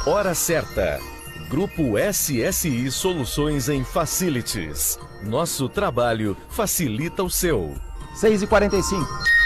Hora certa. Grupo SSI Soluções em Facilities. Nosso trabalho facilita o seu. 6h45.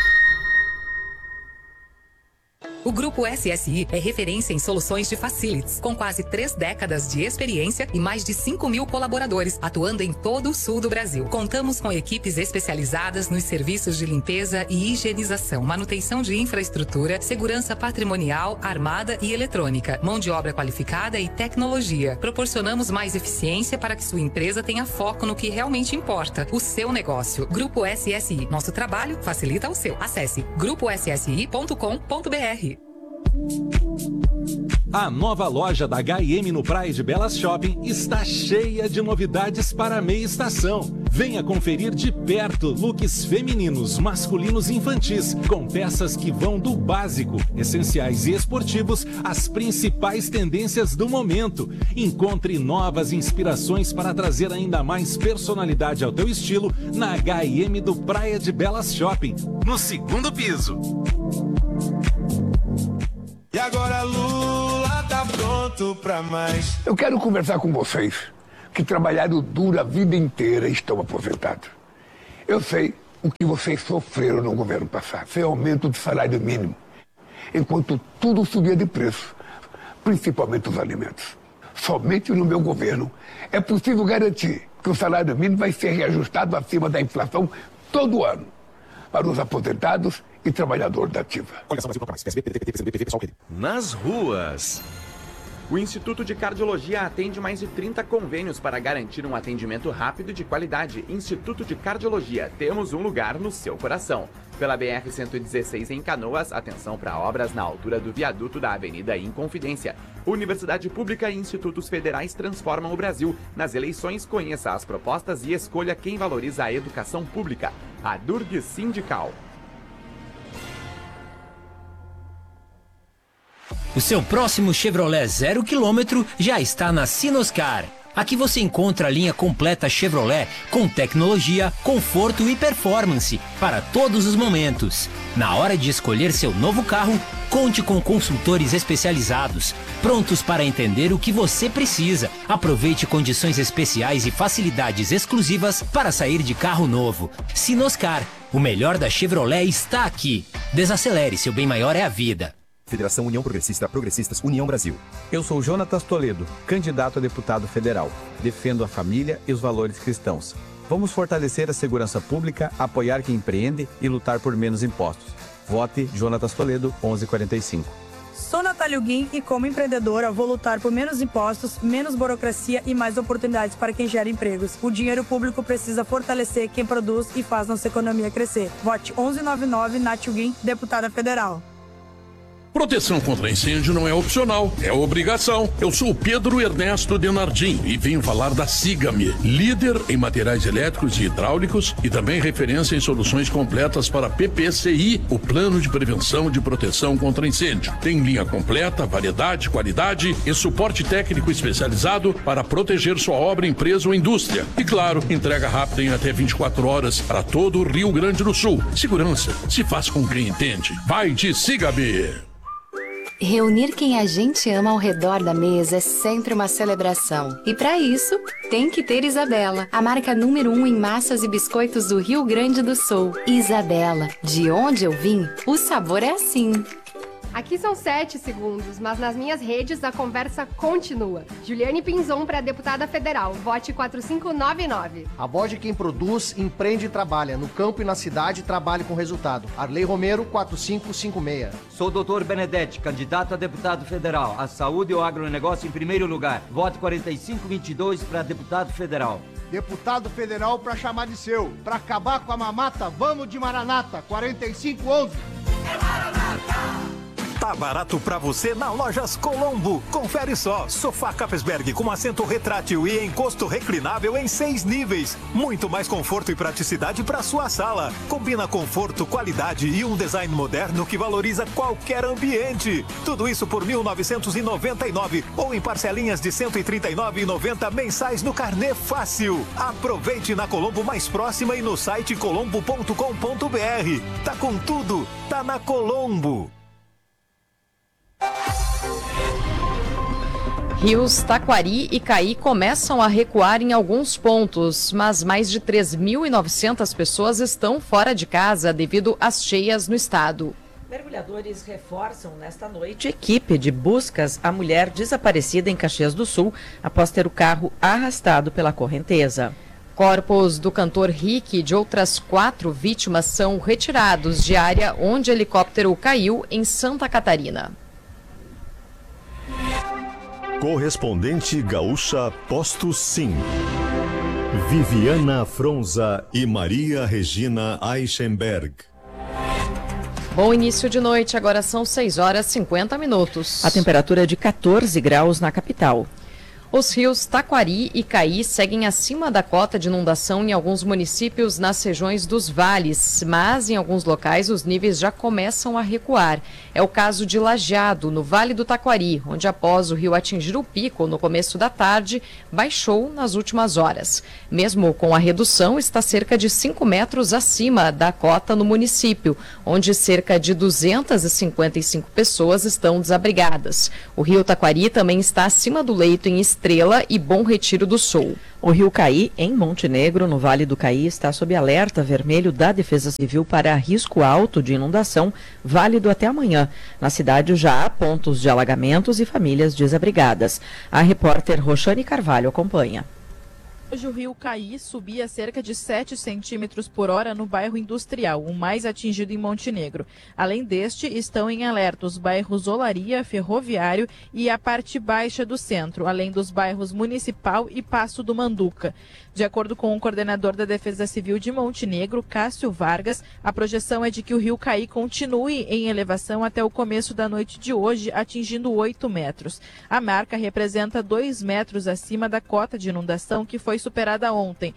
O Grupo SSI é referência em soluções de facilities, com quase 3 décadas de experiência e mais de 5.000 colaboradores, atuando em todo o sul do Brasil. Contamos com equipes especializadas nos serviços de limpeza e higienização, manutenção de infraestrutura, segurança patrimonial, armada e eletrônica, mão de obra qualificada e tecnologia. Proporcionamos mais eficiência para que sua empresa tenha foco no que realmente importa, o seu negócio. Grupo SSI. Nosso trabalho facilita o seu. Acesse grupoSSI.com.br. A nova loja da H&M no Praia de Belas Shopping está cheia de novidades para a meia estação. Venha conferir de perto looks femininos, masculinos e infantis, com peças que vão do básico, essenciais e esportivos, às principais tendências do momento. Encontre novas inspirações para trazer ainda mais personalidade ao teu estilo na H&M do Praia de Belas Shopping, no 2º piso. E agora Lula tá pronto pra mais. Eu quero conversar com vocês que trabalharam duro a vida inteira e estão aposentados. Eu sei o que vocês sofreram no governo passado, sem aumento de salário mínimo, enquanto tudo subia de preço, principalmente os alimentos. Somente no meu governo é possível garantir que o salário mínimo vai ser reajustado acima da inflação todo ano para os aposentados e trabalhadores da ativa. Nas ruas. O Instituto de Cardiologia atende mais de 30 convênios para garantir um atendimento rápido e de qualidade. Instituto de Cardiologia, temos um lugar no seu coração. Pela BR-116 em Canoas, atenção para obras na altura do viaduto da Avenida Inconfidência. Universidade Pública e institutos federais transformam o Brasil. Nas eleições, conheça as propostas e escolha quem valoriza a educação pública. A Durg Sindical. O seu próximo Chevrolet 0 km já está na Sinoscar. Aqui você encontra a linha completa Chevrolet com tecnologia, conforto e performance para todos os momentos. Na hora de escolher seu novo carro, conte com consultores especializados, prontos para entender o que você precisa. Aproveite condições especiais e facilidades exclusivas para sair de carro novo. Sinoscar, o melhor da Chevrolet está aqui. Desacelere, seu bem maior é a vida. Federação União Progressista, Progressistas, União Brasil. Eu sou Jonatas Toledo, candidato a deputado federal. Defendo a família e os valores cristãos. Vamos fortalecer a segurança pública, apoiar quem empreende e lutar por menos impostos. Vote Jonatas Toledo, 1145. Sou Natália Guim e, como empreendedora, vou lutar por menos impostos, menos burocracia e mais oportunidades para quem gera empregos. O dinheiro público precisa fortalecer quem produz e faz nossa economia crescer. Vote 1199, Nath Guim, deputada federal. Proteção contra incêndio não é opcional, é obrigação. Eu sou o Pedro Ernesto Denardim e venho falar da Sigame, líder em materiais elétricos e hidráulicos e também referência em soluções completas para PPCI, o Plano de Prevenção de Proteção contra Incêndio. Tem linha completa, variedade, qualidade e suporte técnico especializado para proteger sua obra, empresa ou indústria. E claro, entrega rápida em até 24 horas para todo o Rio Grande do Sul. Segurança se faz com quem entende. Vai de Sigame! Reunir quem a gente ama ao redor da mesa é sempre uma celebração. E para isso, tem que ter Isabela, a marca número 1 em massas e biscoitos do Rio Grande do Sul. Isabela, de onde eu vim, o sabor é assim. Aqui são 7 segundos, mas nas minhas redes a conversa continua. Juliane Pinzon para deputada federal. Vote 4599. A voz de quem produz, empreende e trabalha. No campo e na cidade, trabalhe com resultado. Arley Romero, 4556. Sou o Dr. Benedetti, candidato a deputado federal. A saúde e o agronegócio em primeiro lugar. Vote 4522 para deputado federal. Deputado federal para chamar de seu. Para acabar com a mamata, vamos de Maranata, 4511. É Maranata! Tá barato pra você na Lojas Colombo. Confere só. Sofá Capesberg com assento retrátil e encosto reclinável em 6 níveis. Muito mais conforto e praticidade pra sua sala. Combina conforto, qualidade e um design moderno que valoriza qualquer ambiente. Tudo isso por R$ 1.999 ou em parcelinhas de R$ 139,90 mensais no Carnê Fácil. Aproveite na Colombo mais próxima e no site colombo.com.br. Tá com tudo, tá na Colombo. Rios Taquari e Caí começam a recuar em alguns pontos, mas mais de 3.900 pessoas estão fora de casa devido às cheias no estado. Mergulhadores reforçam nesta noite equipe de buscas à mulher desaparecida em Caxias do Sul após ter o carro arrastado pela correnteza. Corpos do cantor Rick e de outras 4 vítimas são retirados de área onde helicóptero caiu em Santa Catarina. Correspondente gaúcha Posto Sim. Viviana Fronza e Maria Regina Eichenberg. Bom início de noite, agora são 6h50. A temperatura é de 14 graus na capital. Os rios Taquari e Caí seguem acima da cota de inundação em alguns municípios nas regiões dos vales, mas em alguns locais os níveis já começam a recuar. É o caso de Lajeado, no Vale do Taquari, onde após o rio atingir o pico no começo da tarde, baixou nas últimas horas. Mesmo com a redução, está cerca de 5 metros acima da cota no município, onde cerca de 255 pessoas estão desabrigadas. O rio Taquari também está acima do leito em Estrela e Bom Retiro do Sul. O rio Caí, em Montenegro, no Vale do Caí, está sob alerta vermelho da Defesa Civil para risco alto de inundação, válido até amanhã. Na cidade já há pontos de alagamentos e famílias desabrigadas. A repórter Roxane Carvalho acompanha. Hoje o rio Caí subia cerca de 7 centímetros por hora no bairro Industrial, o mais atingido em Montenegro. Além deste, estão em alerta os bairros Olaria, Ferroviário e a parte baixa do centro, além dos bairros Municipal e Passo do Manduca. De acordo com o coordenador da Defesa Civil de Montenegro, Cássio Vargas, a projeção é de que o rio Caí continue em elevação até o começo da noite de hoje, atingindo 8 metros. A marca representa 2 metros acima da cota de inundação que foi superada ontem.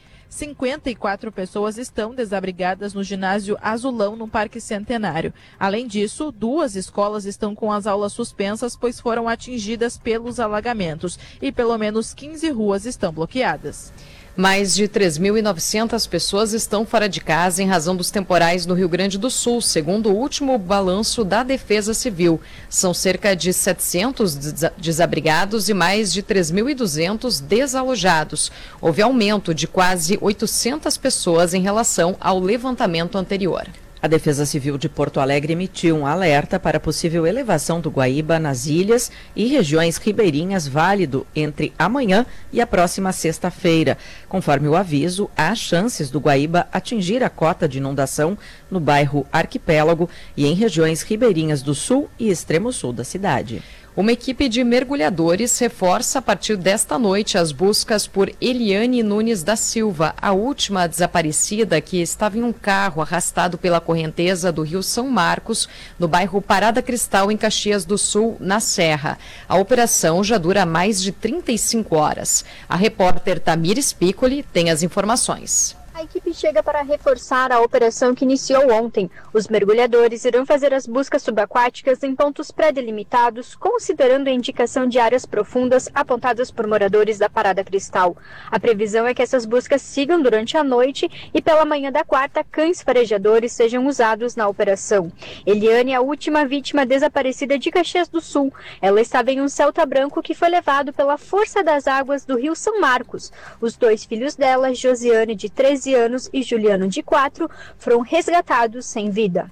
54 pessoas estão desabrigadas no ginásio Azulão, no Parque Centenário. Além disso, 2 escolas estão com as aulas suspensas, pois foram atingidas pelos alagamentos, e pelo menos 15 ruas estão bloqueadas. Mais de 3.900 pessoas estão fora de casa em razão dos temporais no Rio Grande do Sul, segundo o último balanço da Defesa Civil. São cerca de 700 desabrigados e mais de 3.200 desalojados. Houve aumento de quase 800 pessoas em relação ao levantamento anterior. A Defesa Civil de Porto Alegre emitiu um alerta para possível elevação do Guaíba nas ilhas e regiões ribeirinhas válido entre amanhã e a próxima sexta-feira. Conforme o aviso, há chances do Guaíba atingir a cota de inundação no bairro Arquipélago e em regiões ribeirinhas do sul e extremo sul da cidade. Uma equipe de mergulhadores reforça a partir desta noite as buscas por Eliane Nunes da Silva, a última desaparecida que estava em um carro arrastado pela correnteza do Rio São Marcos, no bairro Parada Cristal, em Caxias do Sul, na Serra. A operação já dura mais de 35 horas. A repórter Tamires Piccoli tem as informações. A equipe chega para reforçar a operação que iniciou ontem. Os mergulhadores irão fazer as buscas subaquáticas em pontos pré-delimitados, considerando a indicação de áreas profundas apontadas por moradores da Parada Cristal. A previsão é que essas buscas sigam durante a noite e pela manhã da quarta, cães farejadores sejam usados na operação. Eliane é a última vítima desaparecida de Caxias do Sul. Ela estava em um Celta branco que foi levado pela força das águas do Rio São Marcos. Os 2 filhos dela, Josiane, de 13 anos, e Juliano, de 4, foram resgatados sem vida.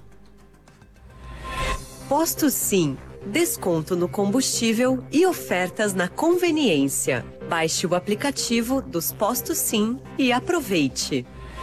Posto Sim. Desconto no combustível e ofertas na conveniência. Baixe o aplicativo dos Postos Sim e aproveite.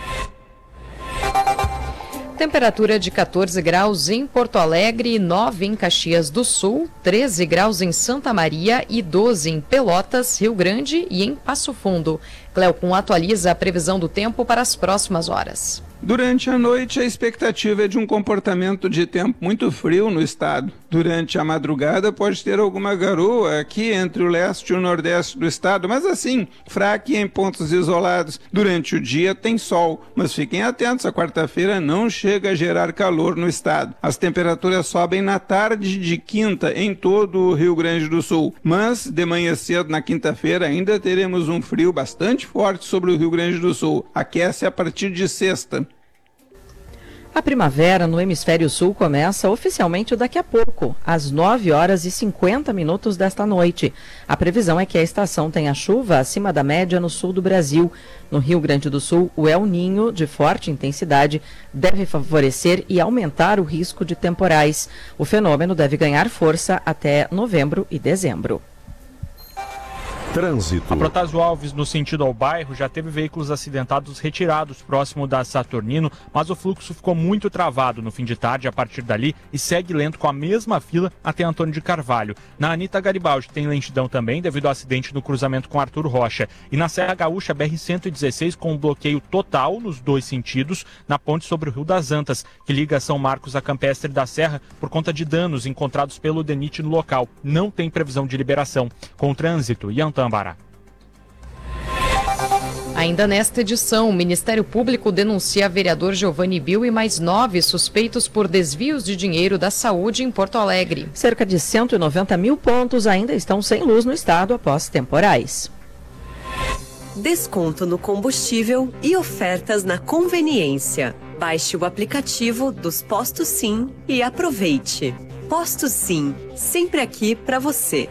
Temperatura de 14 graus em Porto Alegre, 9 em Caxias do Sul, 13 graus em Santa Maria e 12 em Pelotas, Rio Grande e em Passo Fundo. Cleocum atualiza a previsão do tempo para as próximas horas. Durante a noite, a expectativa é de um comportamento de tempo muito frio no estado. Durante a madrugada, pode ter alguma garoa aqui entre o leste e o nordeste do estado, mas assim, fraca em pontos isolados. Durante o dia, tem sol, mas fiquem atentos, a quarta-feira não chega a gerar calor no estado. As temperaturas sobem na tarde de quinta em todo o Rio Grande do Sul, mas de manhã cedo na quinta-feira ainda teremos um frio bastante forte sobre o Rio Grande do Sul. Aquece a partir de sexta. A primavera no hemisfério sul começa oficialmente daqui a pouco, às 9h50 desta noite. A previsão é que a estação tenha chuva acima da média no sul do Brasil. No Rio Grande do Sul, o El Niño, de forte intensidade, deve favorecer e aumentar o risco de temporais. O fenômeno deve ganhar força até novembro e dezembro. Trânsito. A Protásio Alves, no sentido ao bairro, já teve veículos acidentados retirados próximo da Saturnino, mas o fluxo ficou muito travado no fim de tarde a partir dali e segue lento com a mesma fila até Antônio de Carvalho. Na Anita Garibaldi tem lentidão também devido ao acidente no cruzamento com Arthur Rocha. E na Serra Gaúcha, BR-116 com bloqueio total nos dois sentidos na ponte sobre o Rio das Antas, que liga São Marcos a Campestre da Serra por conta de danos encontrados pelo DENIT no local. Não tem previsão de liberação. Com o trânsito e Tambará. Ainda nesta edição, o Ministério Público denuncia vereador Giovanni Bill e mais 9 suspeitos por desvios de dinheiro da saúde em Porto Alegre. Cerca de 190 mil pontos ainda estão sem luz no estado após temporais. Desconto no combustível e ofertas na conveniência. Baixe o aplicativo dos Postos Sim e aproveite. Postos Sim, sempre aqui para você.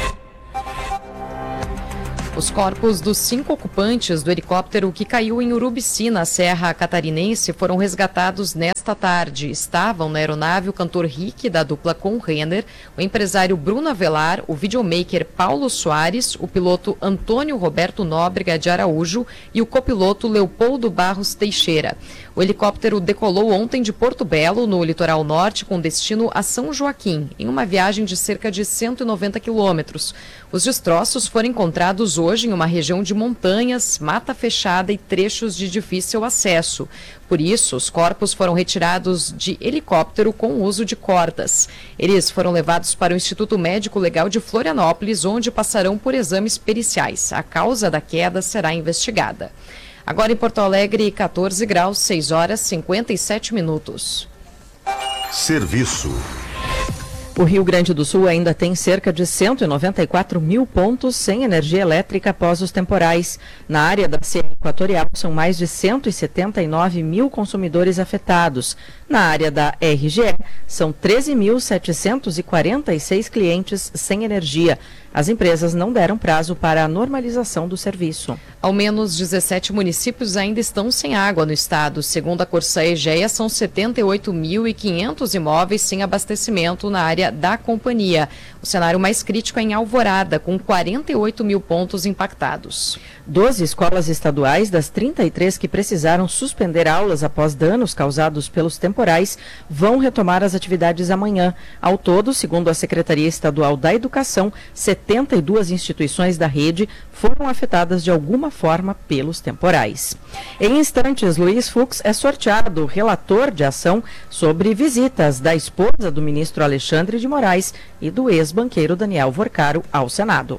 Os corpos dos 5 ocupantes do helicóptero que caiu em Urubici, na Serra Catarinense, foram resgatados nesta tarde. Estavam na aeronave o cantor Rick, da dupla com Renner, o empresário Bruno Avelar, o videomaker Paulo Soares, o piloto Antônio Roberto Nóbrega de Araújo e o copiloto Leopoldo Barros Teixeira. O helicóptero decolou ontem de Porto Belo, no litoral norte, com destino a São Joaquim, em uma viagem de cerca de 190 quilômetros. Os destroços foram encontrados hoje em uma região de montanhas, mata fechada e trechos de difícil acesso. Por isso, os corpos foram retirados de helicóptero com uso de cordas. Eles foram levados para o Instituto Médico Legal de Florianópolis, onde passarão por exames periciais. A causa da queda será investigada. Agora em Porto Alegre, 14 graus, 6h57. Serviço. O Rio Grande do Sul ainda tem cerca de 194 mil pontos sem energia elétrica após os temporais. Na área da Serra Equatorial, são mais de 179 mil consumidores afetados. Na área da RGE, são 13.746 clientes sem energia. As empresas não deram prazo para a normalização do serviço. Ao menos 17 municípios ainda estão sem água no estado. Segundo a Corsã Egea, são 78.500 imóveis sem abastecimento na área da companhia. O cenário mais crítico é em Alvorada, com 48 mil pontos impactados. 12 escolas estaduais das 33 que precisaram suspender aulas após danos causados pelos temporais vão retomar as atividades amanhã. Ao todo, segundo a Secretaria Estadual da Educação, 72 instituições da rede foram afetadas de alguma forma pelos temporais. Em instantes, Luiz Fux é sorteado relator de ação sobre visitas da esposa do ministro Alexandre de Moraes e do ex-banqueiro Daniel Vorcaro ao Senado.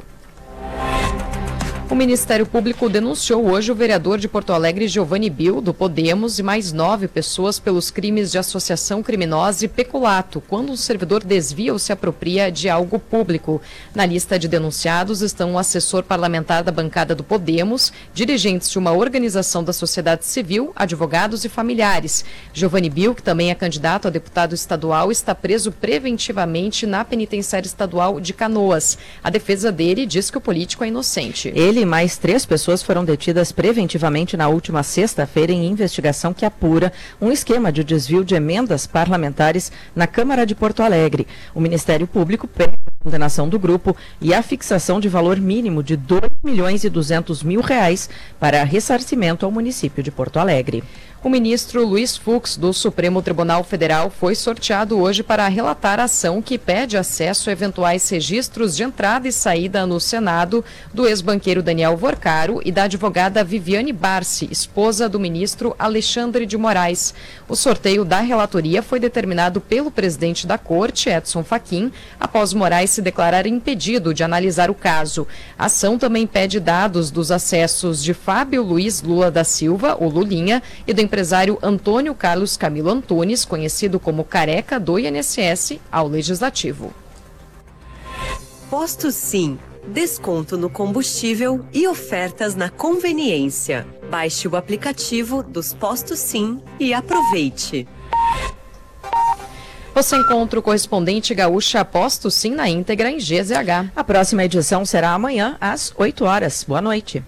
O Ministério Público denunciou hoje o vereador de Porto Alegre, Giovanni Bill, do Podemos, e mais 9 pessoas pelos crimes de associação criminosa e peculato, quando um servidor desvia ou se apropria de algo público. Na lista de denunciados estão o assessor parlamentar da bancada do Podemos, dirigentes de uma organização da sociedade civil, advogados e familiares. Giovanni Bill, que também é candidato a deputado estadual, está preso preventivamente na penitenciária estadual de Canoas. A defesa dele diz que o político é inocente. Ele e mais 3 pessoas foram detidas preventivamente na última sexta-feira em investigação que apura um esquema de desvio de emendas parlamentares na Câmara de Porto Alegre. O Ministério Público pede a condenação do grupo e a fixação de valor mínimo de R$ 2.200.000 para ressarcimento ao município de Porto Alegre. O ministro Luiz Fux, do Supremo Tribunal Federal, foi sorteado hoje para relatar a ação que pede acesso a eventuais registros de entrada e saída no Senado do ex-banqueiro Daniel Vorcaro e da advogada Viviane Barsi, esposa do ministro Alexandre de Moraes. O sorteio da relatoria foi determinado pelo presidente da Corte, Edson Fachin, após Moraes se declarar impedido de analisar o caso. A ação também pede dados dos acessos de Fábio Luiz Lula da Silva, o Lulinha, e do empresário Antônio Carlos Camilo Antunes, conhecido como Careca do INSS, ao Legislativo. Postos Sim, desconto no combustível e ofertas na conveniência. Baixe o aplicativo dos Postos Sim e aproveite. Você encontra o correspondente gaúcha Posto Sim na íntegra em GZH. A próxima edição será amanhã às 8 horas. Boa noite.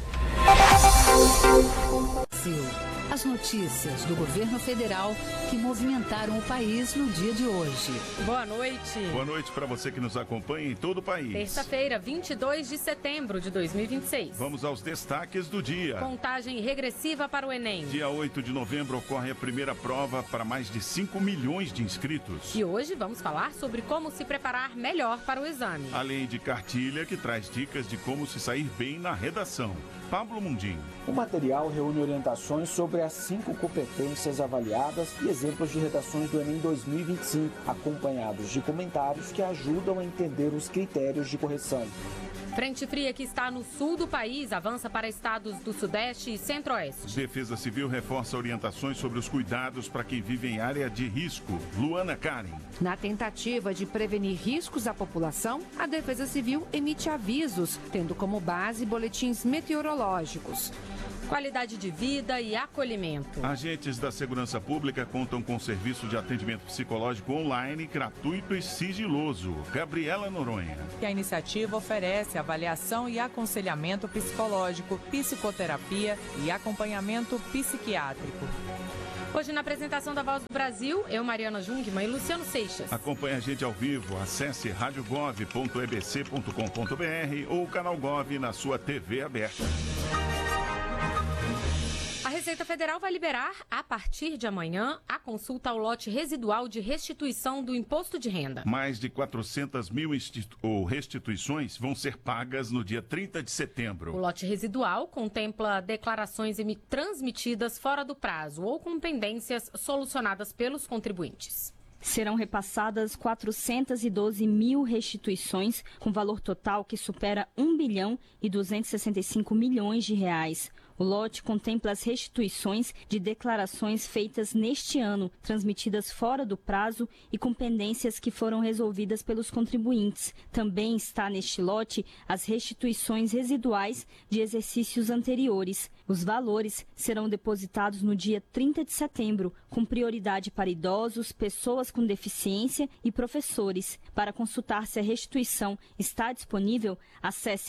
As notícias do governo federal que movimentaram o país no dia de hoje. Boa noite. Boa noite para você que nos acompanha em todo o país. Terça-feira, 22 de setembro de 2026. Vamos aos destaques do dia. Contagem regressiva para o Enem. Dia 8 de novembro ocorre a primeira prova para mais de 5 milhões de inscritos. E hoje vamos falar sobre como se preparar melhor para o exame. Além de cartilha que traz dicas de como se sair bem na redação. Pablo Mundim. O material reúne orientações sobre as 5 competências avaliadas e exemplos de redações do Enem 2025, acompanhados de comentários que ajudam a entender os critérios de correção. Frente fria que está no sul do país avança para estados do Sudeste e Centro-Oeste. Defesa Civil reforça orientações sobre os cuidados para quem vive em área de risco. Luana Karen. Na tentativa de prevenir riscos à população, a Defesa Civil emite avisos, tendo como base boletins meteorológicos. Qualidade de vida e acolhimento. Agentes da Segurança Pública contam com serviço de atendimento psicológico online, gratuito e sigiloso. Gabriela Noronha. A iniciativa oferece avaliação e aconselhamento psicológico, psicoterapia e acompanhamento psiquiátrico. Hoje, na apresentação da Voz do Brasil, eu, Mariana Jungmann e Luciano Seixas. Acompanhe a gente ao vivo. Acesse radiogov.ebc.com.br ou o canal Gov na sua TV aberta. A Receita Federal vai liberar, a partir de amanhã, a consulta ao lote residual de restituição do imposto de renda. Mais de 400 mil restituições vão ser pagas no dia 30 de setembro. O lote residual contempla declarações transmitidas fora do prazo ou com pendências solucionadas pelos contribuintes. Serão repassadas 412 mil restituições, com valor total que supera 1 bilhão e 265 milhões de reais. O lote contempla as restituições de declarações feitas neste ano, transmitidas fora do prazo e com pendências que foram resolvidas pelos contribuintes. Também está neste lote as restituições residuais de exercícios anteriores. Os valores serão depositados no dia 30 de setembro, com prioridade para idosos, pessoas com deficiência e professores. Para consultar se a restituição está disponível, acesse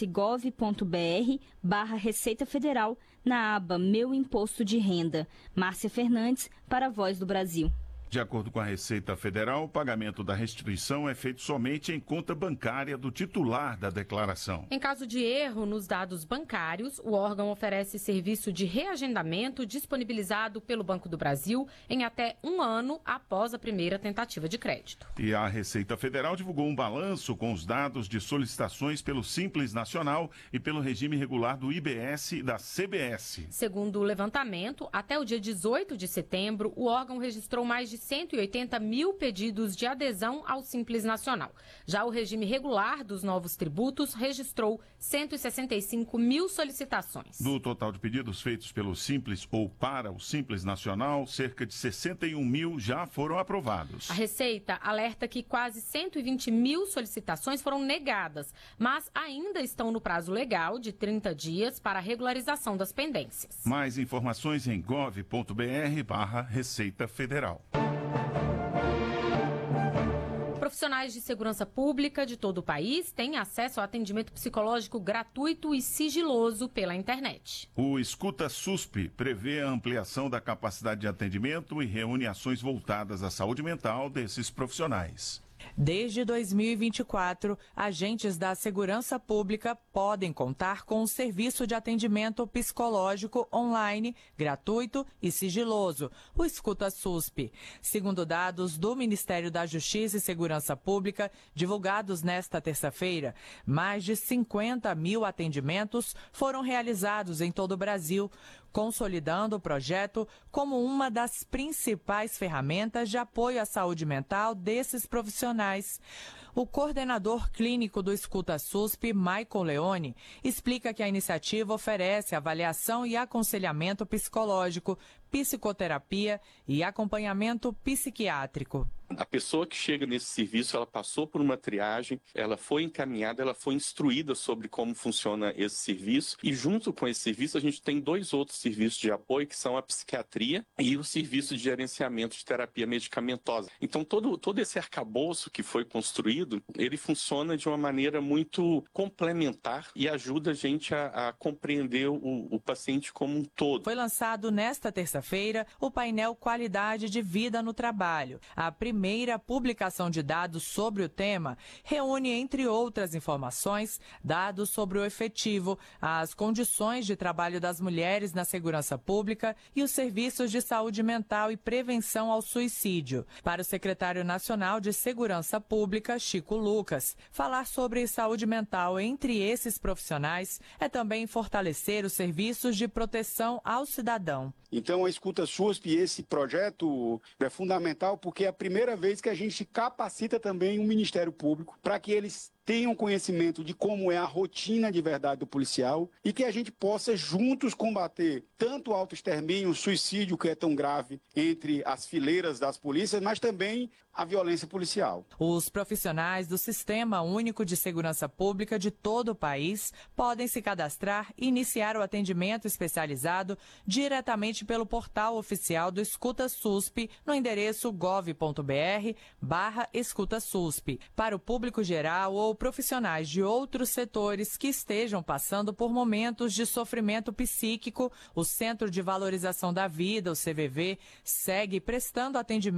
gov.br/Receita Federal na aba Meu Imposto de Renda. Márcia Fernandes, para a Voz do Brasil. De acordo com a Receita Federal, o pagamento da restituição é feito somente em conta bancária do titular da declaração. Em caso de erro nos dados bancários, o órgão oferece serviço de reagendamento disponibilizado pelo Banco do Brasil em até 1 ano após a primeira tentativa de crédito. E a Receita Federal divulgou um balanço com os dados de solicitações pelo Simples Nacional e pelo regime regular do IBS e da CBS. Segundo o levantamento, até o dia 18 de setembro, o órgão registrou mais de 180 mil pedidos de adesão ao Simples Nacional. Já o regime regular dos novos tributos registrou 165 mil solicitações. Do total de pedidos feitos pelo Simples ou para o Simples Nacional, cerca de 61 mil já foram aprovados. A Receita alerta que quase 120 mil solicitações foram negadas, mas ainda estão no prazo legal de 30 dias para a regularização das pendências. Mais informações em gov.br/Receita Federal. Profissionais de segurança pública de todo o país têm acesso ao atendimento psicológico gratuito e sigiloso pela internet. O Escuta SUSP prevê a ampliação da capacidade de atendimento e reúne ações voltadas à saúde mental desses profissionais. Desde 2024, agentes da segurança pública podem contar com um serviço de atendimento psicológico online, gratuito e sigiloso, o Escuta SUSP. Segundo dados do Ministério da Justiça e Segurança Pública, divulgados nesta terça-feira, mais de 50 mil atendimentos foram realizados em todo o Brasil, consolidando o projeto como uma das principais ferramentas de apoio à saúde mental desses profissionais. O coordenador clínico do Escuta SUSP, Michael Leone, explica que a iniciativa oferece avaliação e aconselhamento psicológico, psicoterapia e acompanhamento psiquiátrico. A pessoa que chega nesse serviço, ela passou por uma triagem, ela foi encaminhada, ela foi instruída sobre como funciona esse serviço e junto com esse serviço a gente tem 2 outros serviços de apoio que são a psiquiatria e o serviço de gerenciamento de terapia medicamentosa. Então todo esse arcabouço que foi construído, ele funciona de uma maneira muito complementar e ajuda a gente a compreender o paciente como um todo. Foi lançado nesta terça-feira o painel Qualidade de Vida no Trabalho. A primeira publicação de dados sobre o tema reúne, entre outras informações, dados sobre o efetivo, as condições de trabalho das mulheres na segurança pública e os serviços de saúde mental e prevenção ao suicídio. Para o secretário nacional de Segurança Pública, Chico Lucas, falar sobre saúde mental entre esses profissionais é também fortalecer os serviços de proteção ao cidadão. Então, a Escuta SUSP, esse projeto é fundamental porque é a primeira vez que a gente capacita também o Ministério Público para que eles tenham conhecimento de como é a rotina de verdade do policial e que a gente possa juntos combater tanto o autoextermínio, o suicídio que é tão grave entre as fileiras das polícias, mas também a violência policial. Os profissionais do Sistema Único de Segurança Pública de todo o país podem se cadastrar e iniciar o atendimento especializado diretamente pelo portal oficial do Escuta SUSP no endereço gov.br/Escuta SUSP. Para o público geral ou profissionais de outros setores que estejam passando por momentos de sofrimento psíquico, o Centro de Valorização da Vida, o CVV, segue prestando atendimento